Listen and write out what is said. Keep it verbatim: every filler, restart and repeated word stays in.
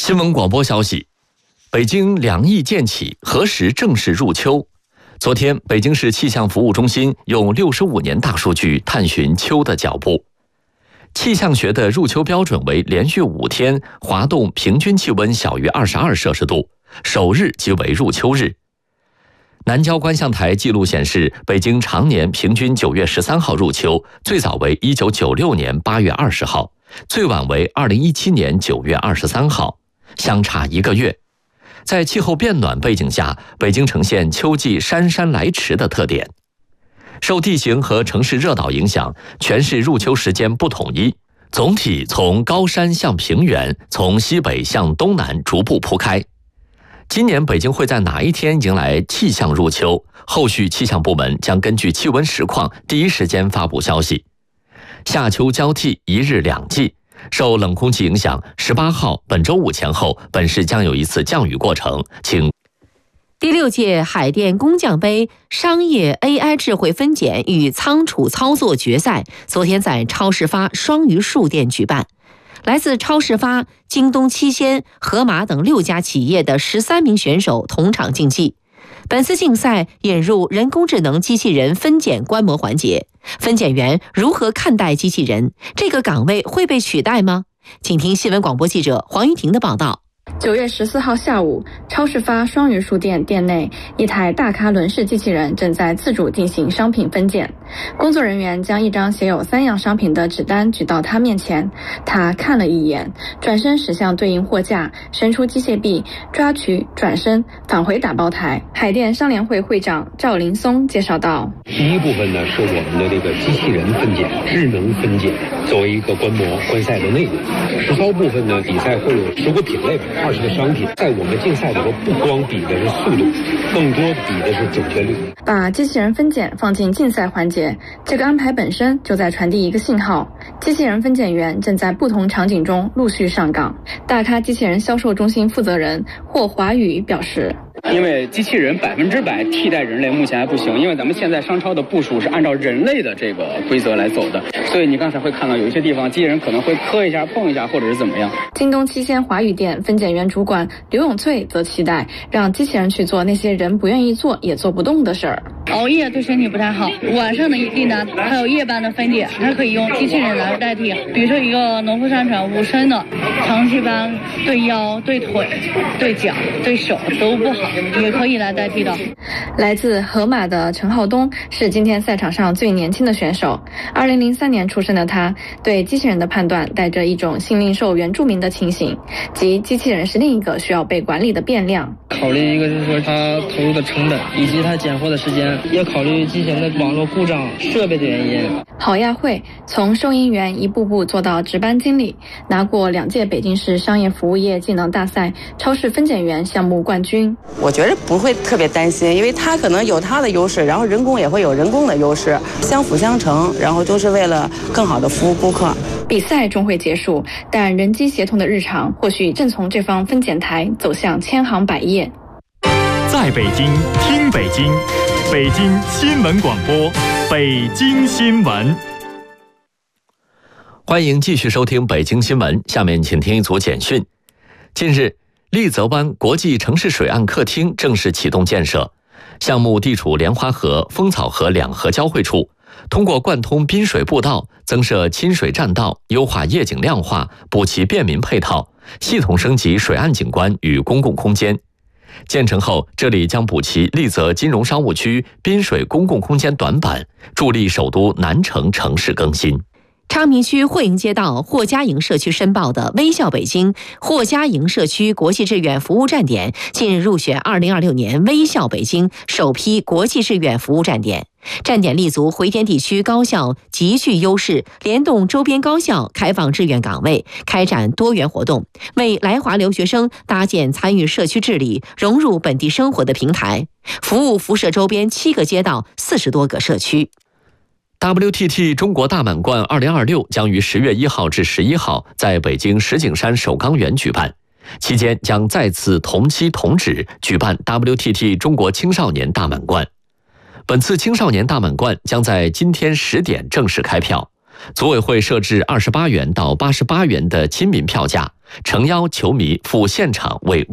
新闻广播消息，北京凉意渐起，何时正式入秋？昨天，北京市气象服务中心用六十五年大数据探寻秋的脚步。气象学的入秋标准为连续五天滑动平均气温小于二十二摄氏度，首日即为入秋日。南郊观象台记录显示，北京常年平均九月十三号入秋，最早为一九九六年八月二十号，最晚为二零一七年九月二十三号，相差一个月。在气候变暖背景下，北京呈现秋季姗姗来迟的特点。受地形和城市热岛影响，全市入秋时间不统一，总体从高山向平原，从西北向东南逐步铺开。今年北京会在哪一天迎来气象入秋？后续气象部门将根据气温实况第一时间发布消息。夏秋交替，一日两季，受冷空气影响，十八号本周五前后，本市将有一次降雨过程，请。 第六届海淀工匠杯商业 A I 智慧分拣与仓储操作决赛昨天在超市发双榆树店举办。来自超市发、京东七鲜、盒马等六家企业的十三名选手同场竞技。本次竞赛引入人工智能机器人分拣观摩环节，分拣员如何看待机器人？这个岗位会被取代吗？请听新闻广播记者黄玉婷的报道。 九月十四号下午，超市发双榆树店店内，一台大咖轮式机器人正在自主进行商品分拣。工作人员将一张写有三样商品的纸单举到他面前，他看了一眼，转身驶向对应货架，伸出机械臂，抓取，转身，返回打包台。海淀商联会会长赵林松介绍道： 第一部分呢是我们的这个机器人分拣、智能分拣，作为一个观摩观赛的内容。实操部分呢，比赛会有十个品类。二十个商品，在我们竞赛里头，不光比的是速度，更多比的是准确率。 把机器人分拣放进竞赛环节，这个安排本身就在传递一个信号：机器人分拣员正在不同场景中陆续上岗。大咖机器人销售中心负责人霍华宇表示。 因为机器人百分之百替代人类目前还不行，因为咱们现在商超的部署是按照人类的这个规则来走的，所以你刚才会看到有一些地方机器人可能会磕一下、碰一下，或者是怎么样。 京东七鲜华宇店分拣员主管刘永翠则期待让机器人去做那些人不愿意做也做不动的事儿。 熬夜对身体不太好，晚上的订单还有夜班的分拣，它可以用机器人来代替。比如说一个农夫山泉无声的长期班，对腰、对腿、对脚、对手都不好，也可以来代替的。 来自河马的陈浩东是今天赛场上最年轻的选手。二零零三年出生的他，对机器人的判断带着一种信令受原住民的情形，即机器人是另一个需要被管理的变量。 考虑一个就是说它投入的成本以及它拣货的时间，也考虑机器人的网络故障、设备的原因。 郝亚慧从收银员一步步做到值班经理，拿过两届北京市商业服务业技能大赛超市分拣员项目冠军。 我觉得不会特别担心，因为它可能有它的优势，然后人工也会有人工的优势，相辅相成，然后都是为了更好的服务顾客。 比赛终会结束，但人机协同的日常或许正从这方分拣台走向千行百业。 在北京听北京，北京新闻广播，北京新闻。 欢迎继续收听北京新闻，下面请听一组简讯。近日，丽泽湾国际城市水岸客厅正式启动建设，项目地处莲花河、蜂草河两河交汇处，通过贯通滨水步道，增设亲水栈道，优化夜景亮化，补齐便民配套，系统升级水岸景观与公共空间。建成后，这里将补齐丽泽金融商务区滨水公共空间短板，助力首都南城城市更新。 昌明区霍营街道霍家营社区申报的微笑北京霍家营社区国际志愿服务站点近日入选二零二六年微笑北京首批国际志愿服务站点。站点立足回填地区高校极具优势，联动周边高校开放志愿岗位，开展多元活动，为来华留学生搭建参与社区治理、融入本地生活的平台，服务辐射周边七个街道、四十多个社区。 W T T 中国大满贯二零二六将于十月一号至十一号在北京石景山首钢园举办，期间将再次同期同址举办 W T T 中国青少年大满贯。本次青少年大满贯将在今天十点正式开票，组委会设置二十八元到八十八元的亲民票价， 诚邀球迷赴现场为